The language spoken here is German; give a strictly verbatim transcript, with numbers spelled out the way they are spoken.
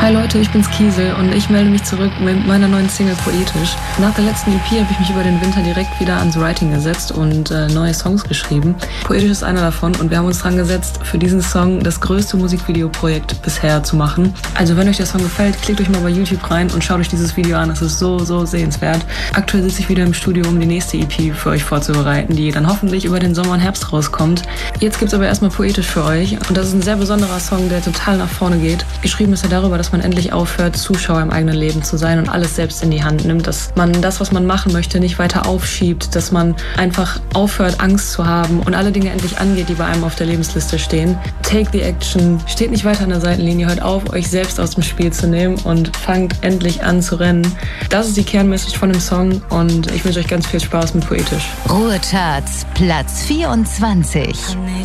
Hi Leute, ich bin's Kiesel und ich melde mich zurück mit meiner neuen Single Poetisch. Nach der letzten E P habe ich mich über den Winter direkt wieder ans Writing gesetzt und äh, neue Songs geschrieben. Poetisch ist einer davon und wir haben uns dran gesetzt, für diesen Song das größte Musikvideoprojekt bisher zu machen. Also wenn euch der Song gefällt, klickt euch mal bei YouTube rein und schaut euch dieses Video an. Es ist so, so sehenswert. Aktuell sitze ich wieder im Studio, um die nächste E P für euch vorzubereiten, die dann hoffentlich über den Sommer und Herbst rauskommt. Jetzt gibt's aber erstmal Poetisch für euch und das ist ein sehr besonderer Song, der total nach vorne geht. Geschrieben ist er darüber, dass man endlich aufhört, Zuschauer im eigenen Leben zu sein und alles selbst in die Hand nimmt, dass man das, was man machen möchte, nicht weiter aufschiebt, dass man einfach aufhört, Angst zu haben und alle Dinge endlich angeht, die bei einem auf der Lebensliste stehen. Take the action, steht nicht weiter an der Seitenlinie, hört auf, euch selbst aus dem Spiel zu nehmen und fangt endlich an zu rennen. Das ist die Kernmessage von dem Song und ich wünsche euch ganz viel Spaß mit Poetisch. Ruhecharts, Platz vierundzwanzig.